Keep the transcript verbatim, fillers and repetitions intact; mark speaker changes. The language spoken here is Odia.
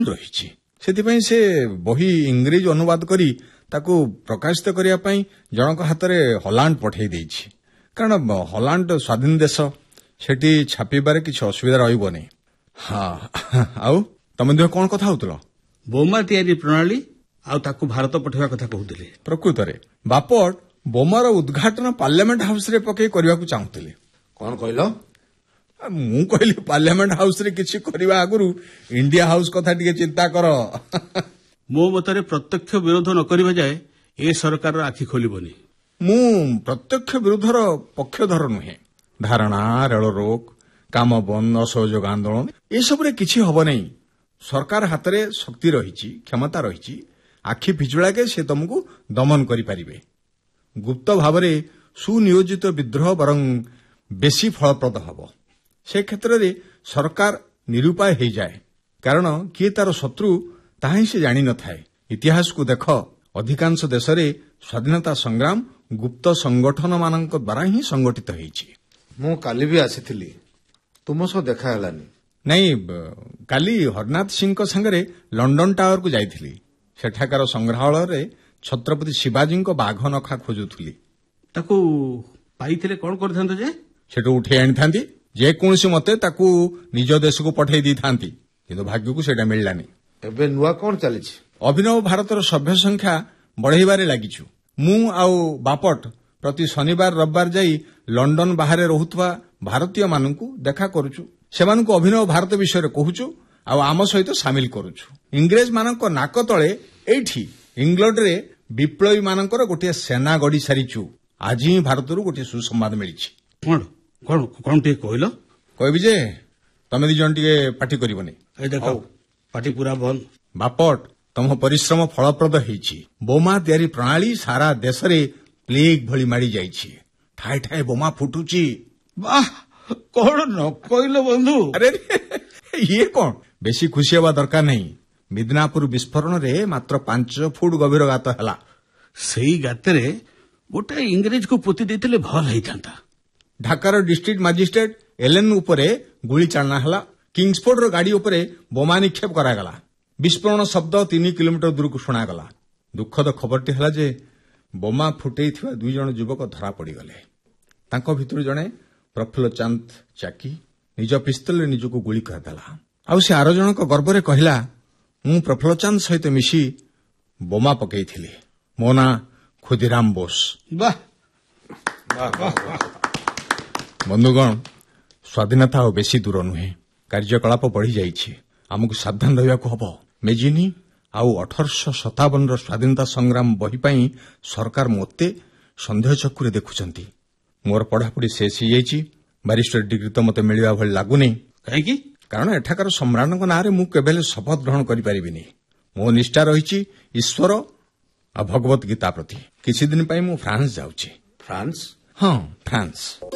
Speaker 1: ରହିଛି। ସେଥିପାଇଁ ସେ ବହି ଇଂରେଜ ଅନୁବାଦ କରି ତାକୁ ପ୍ରକାଶିତ କରିବା ପାଇଁ ଜଣଙ୍କ ହାତରେ ହଲାଣ୍ଡ ପଠାଇ ଦେଇଛି। କାରଣ ହଲାଣ୍ଡ ସ୍ୱାଧୀନ ଦେଶ, ସେଠି ଛାପିବାରେ କିଛି ଅସୁବିଧା ରହିବନି। ହଁ, ଆଉ ତମେ ଦୁହେଁ କଣ କଥା ହଉଥିଲ?
Speaker 2: ବୋମା ତିଆରି ପ୍ରଣାଳୀ ଆଉ ତାକୁ ଭାରତ ପଠାଇବା କଥା କହୁଥିଲେ।
Speaker 1: ପ୍ରକୃତରେ ବାପଟ ବୋମାର ଉଦ୍ଘାଟନ ପାର୍ଲାମେଣ୍ଟ ହାଉସରେ ପକେଇ କରିବାକୁ ଚାହୁଁଥିଲେ।
Speaker 3: କଣ କହିଲ?
Speaker 1: ମୁଁ କହିଲି ପାର୍ଲାମେଣ୍ଟ ହାଉସରେ କିଛି କରିବା ଆଗରୁ ଇଣ୍ଡିଆ ହାଉସ କଥା ଟିକେ ଚିନ୍ତା କର।
Speaker 2: ମୋ ମତରେ ପ୍ରତ୍ୟକ୍ଷ ବିରୋଧ ନ କରିବା ଯାଏ ଏ ସରକାରର ଆଖି ଖୋଲିବନି।
Speaker 1: ମୁଁ ପ୍ରତ୍ୟକ୍ଷ ବିରୋଧର ପକ୍ଷଧର ନୁହେଁ। ଧାରଣା, ରେଳ ରୋକ, କାମ ବନ୍ଦ, ଅସହଯୋଗ ଆନ୍ଦୋଳନ ଏସବୁରେ କିଛି ହବ ନାହିଁ। ସରକାର ହାତରେ ଶକ୍ତି ରହିଛି, କ୍ଷମତା ରହିଛି। ଆଖି ପିଛୁଳାକେ ସେ ତମକୁ ଦମନ କରିପାରିବେ। ଗୁପ୍ତ ଭାବରେ ସୁନିୟୋଜିତ ବିଦ୍ରୋହ ବରଂ ବେଶୀ ଫଳପ୍ରଦ ହେବ। ସେ କ୍ଷେତ୍ରରେ ସରକାର ନିରୁପାୟ ହୋଇଯାଏ। କାରଣ କିଏ ତାର ଶତ୍ରୁ ତାହା ହିଁ ସେ ଜାଣିନଥାଏ। ଇତିହାସକୁ ଦେଖ, ଅଧିକାଂଶ ଦେଶରେ ସ୍ୱାଧୀନତା ସଂଗ୍ରାମ ଗୁପ୍ତ ସଂଗଠନମାନଙ୍କ ଦ୍ୱାରା ହିଁ ସଂଗଠିତ ହୋଇଛି।
Speaker 3: ମୁଁ କାଲି ବି ଆସିଥିଲି, ତୁମ ସହ ଦେଖା ହେଲାନି।
Speaker 1: ନାଇଁ, କାଲି ହରନାଥ ସିଂଙ୍କ ସାଙ୍ଗରେ ଲଣ୍ଡନ ଟାୱାରକୁ ଯାଇଥିଲି। ସେଠାକାର ସଂଗ୍ରହାଳୟରେ ଛତ୍ରପତି ଶିବାଜୀଙ୍କ ବାଘ ନଖା ଖୋଜୁଥିଲି।
Speaker 2: ତାକୁ ପାଇଥିଲେ କଣ କରିଥାନ୍ତ ଯେ?
Speaker 1: ସେଠୁ ଉଠେଇ ଆଣିଥାନ୍ତି। ଯେକୌଣସି ମତେ ତାକୁ ନିଜ ଦେଶକୁ ପଠାଇ ଦେଇଥାନ୍ତି, କିନ୍ତୁ ଭାଗ୍ୟକୁ ସେଇଟା ମିଳିଲାନି।
Speaker 3: ଏବେ ନୂଆ କଣ ଚାଲିଛି?
Speaker 1: ଅଭିନବ ଭାରତର ସଭ୍ୟ ସଂଖ୍ୟା ବଢ଼ାଇବାରେ ଲାଗିଛୁ। ମୁଁ ଆଉ ବାପଟ ପ୍ରତି ଶନିବାର ରବିବାର ଯାଇ ଲଣ୍ଡନ ବାହାରେ ରହୁଥିବା ଭାରତୀୟମାନଙ୍କୁ ଦେଖା କରୁଛୁ। ସେମାନଙ୍କୁ ଅଭିନବ ଭାରତ ବିଷୟରେ କହୁଛୁ ଆଉ ଆମ ସହିତ ସାମିଲ କରୁଛୁ। ଇଂରେଜମାନଙ୍କ ନାକ ତଳେ ଏଇଠି ଇଂଲଣ୍ଡରେ ବିପ୍ଳବୀମାନଙ୍କର ଗୋଟିଏ ସେନା ଗଢ଼ି ସାରିଛୁ। ଆଜି ହିଁ ଭାରତରୁ ଗୋଟିଏ ସୁସମ୍ବାଦ ମିଳିଛି।
Speaker 2: କଣ କଣ କଣ ଟିକେ କହିଲ?
Speaker 1: କହିବି ଯେ ତମେ ଦି ଜଣ ଟିକେ ପାଟି କରିବନି।
Speaker 2: ଏ ଦେଖ, ପାଟି ପୁରା ବନ୍ଦ।
Speaker 1: ବାପଟ, ତମ ପରିଶ୍ରମ ଫଳପ୍ରଦ ହେଇଛି। ବୋମା ତିଆରି ପ୍ରଣାଳୀ ସାରା ଦେଶରେ ପ୍ଲେଗ ଭଳି ମାଡ଼ି ଯାଇଛି। ଠାଏ ଠାଏ ବୋମା ଫୁଟୁଛି।
Speaker 2: ବାଃ, କଣ ନ କହିଲ ବନ୍ଧୁ?
Speaker 1: ଆରେ ଇଏ କଣ, ବେଶୀ ଖୁସି ହେବା ଦରକାର ନାହିଁ। ମିଦନାପୁର ବିସ୍ଫୋରଣରେ ମାତ୍ର ପାଞ୍ଚ ଫୁଟ ଗଭୀର ଗାତ ହେଲା।
Speaker 2: ସେଇ ଗାତରେ ଗୋଟାଏ ଇଂରେଜକୁ ପୋତି ଦେଇଥିଲେ ଭଲ ହେଇଥାନ୍ତା।
Speaker 1: ଢାକାର ଡିଷ୍ଟ୍ରିକ୍ଟ ମାଜିଷ୍ଟ୍ରେଟ ଏଲେନ ଉପରେ ଗୁଳି ଚାଳନା ହେଲା। କିଙ୍ଗସଫୋର୍ଡର ଗାଡ଼ି ଉପରେ ବୋମା ନିକ୍ଷେପ କରାଗଲା। ବିସ୍ଫୋରଣ ଶବ୍ଦ ତିନି କିଲୋମିଟର ଦୂରକୁ ଶୁଣାଗଲା। ଦୁଃଖଦ ଖବରଟି ହେଲା ଯେ ବୋମା ଫୁଟେଇଥିବା ଦୁଇ ଜଣ ଯୁବକ ଧରା ପଡ଼ିଗଲେ। ତାଙ୍କ ଭିତରୁ ଜଣେ ପ୍ରଫୁଲ୍ଲ ଚାନ୍ଦ ଚାକି ନିଜ ପିସ୍ତଲରେ ନିଜକୁ ଗୁଳି କରିଦେଲା। ଆଉ ସେ ଆର ଜଣକ ଗର୍ବରେ କହିଲା, ମୁଁ ପ୍ରଫୁଲ୍ଲ ଚାନ୍ଦ ସହିତ ମିଶି ବୋମା ପକେଇଥିଲି। ମୋ ନାଁ ଖୁଦିରାମ ବୋଷ।
Speaker 2: ବାଃ,
Speaker 1: ବନ୍ଧୁଗଣ, ସ୍ୱାଧୀନତା ଆଉ ବେଶୀ ଦୂର ନୁହେଁ। କାର୍ଯ୍ୟକଳାପ ବଢ଼ିଯାଇଛି। ଆମକୁ ସାବଧାନ ରହିବାକୁ ହେବ। ମେଜିନି ଆଉ ଅଠରଶହ ସତାବନର ସ୍ୱାଧୀନତା ସଂଗ୍ରାମ ବହି ପାଇଁ ସରକାର ମୋତେ ସନ୍ଦେହ ଚକ୍ଷୁରେ ଦେଖୁଛନ୍ତି। ମୋର ପଢ଼ାପଢ଼ି ଶେଷ ହେଇଯାଇଛି। ବାରିଷ୍ଟର ଡିଗ୍ରୀ ତ ମୋତେ ମିଳିବା ଭଳି ଲାଗୁନି।
Speaker 2: କାହିଁକି?
Speaker 1: କାରଣ ଏଠାକାର ସମ୍ରାଟଙ୍କ ନାଁରେ ମୁଁ କେବେ ହେଲେ ଶପଥ ଗ୍ରହଣ କରିପାରିବିନି। ମୋ ନିଷ୍ଠା ରହିଛି ଈଶ୍ୱର ଆଉ ଭଗବତ ଗୀତା ପ୍ରତି। କିଛି ଦିନ ପାଇଁ ମୁଁ ଫ୍ରାନ୍ସ ଯାଉଛି।
Speaker 3: ଫ୍ରାନ୍ସ?
Speaker 1: ହଁ, ଫ୍ରାନ୍ସ।